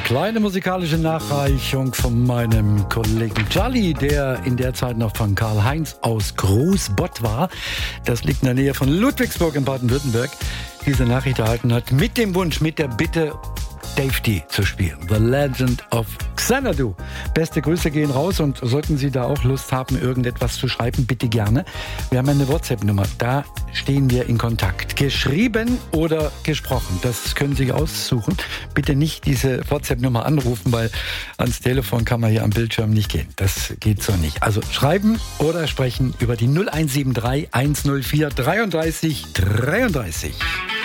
kleine musikalische Nachreichung von meinem Kollegen Charlie, der in der Zeit noch von Karl-Heinz aus Großbott war. Das liegt in der Nähe von Ludwigsburg in Baden-Württemberg. Diese Nachricht erhalten hat mit dem Wunsch, mit der Bitte, Dave D zu spielen. The Legend of Xanadu. Beste Grüße gehen raus und sollten Sie da auch Lust haben, irgendetwas zu schreiben, bitte gerne. Wir haben eine WhatsApp-Nummer, da stehen wir in Kontakt. Geschrieben oder gesprochen, das können Sie aussuchen. Bitte nicht diese WhatsApp-Nummer anrufen, weil ans Telefon kann man hier am Bildschirm nicht gehen. Das geht so nicht. Also schreiben oder sprechen über die 0173 104 33 33.